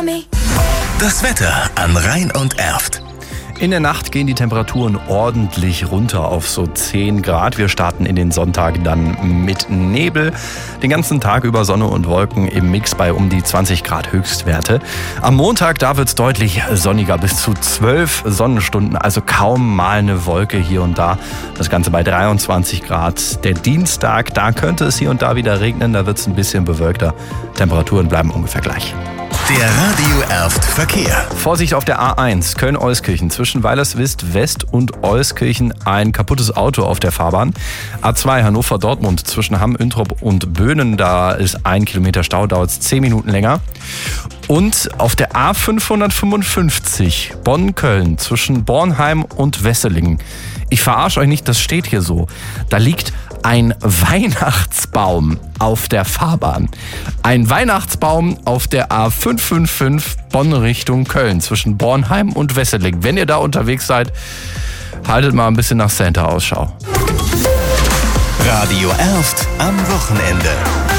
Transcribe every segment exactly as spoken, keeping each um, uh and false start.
me. Das Wetter an Rhein und Erft. In der Nacht gehen die Temperaturen ordentlich runter auf so zehn Grad. Wir starten in den Sonntag dann mit Nebel. Den ganzen Tag über Sonne und Wolken im Mix bei um die zwanzig Grad Höchstwerte. Am Montag, da wird es deutlich sonniger, bis zu zwölf Sonnenstunden, also kaum mal eine Wolke hier und da. Das Ganze bei dreiundzwanzig Grad. Der Dienstag, da könnte es hier und da wieder regnen, da wird es ein bisschen bewölkter. Temperaturen bleiben ungefähr gleich. Der Radio Erft Verkehr. Vorsicht auf der A eins Köln-Euskirchen zwischen Weilerswist West und Euskirchen ein kaputtes Auto auf der Fahrbahn. A zwei Hannover-Dortmund zwischen Hamm, Üntrop und Böhnen, da ist ein Kilometer Stau, dauert es zehn Minuten länger. Und auf der A fünfhundertfünfundfünfzig Bonn-Köln zwischen Bornheim und Wesseling. Ich verarsche euch nicht, das steht hier so. Da liegt ein Weihnachtsbaum auf der Fahrbahn. Ein Weihnachtsbaum auf der A fünfhundertfünfundfünfzig Bonn Richtung Köln zwischen Bornheim und Wesseling. Wenn ihr da unterwegs seid, haltet mal ein bisschen nach Santa Ausschau. Radio Erft am Wochenende.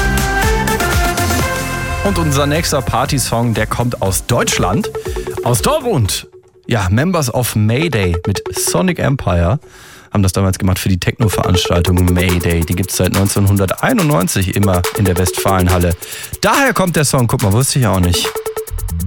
Und unser nächster Partysong, der kommt aus Deutschland, aus Dortmund. Ja, Members of Mayday mit Sonic Empire haben das damals gemacht für die Techno-Veranstaltung Mayday. Die gibt es seit neunzehnhunderteinundneunzig immer in der Westfalenhalle. Daher kommt der Song, guck mal, wusste ich auch nicht.